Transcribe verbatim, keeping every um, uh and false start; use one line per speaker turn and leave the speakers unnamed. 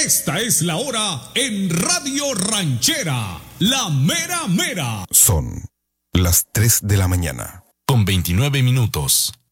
Esta es la hora en Radio Ranchera, la mera mera.
Son las tres de la mañana.
Con veintinueve minutos.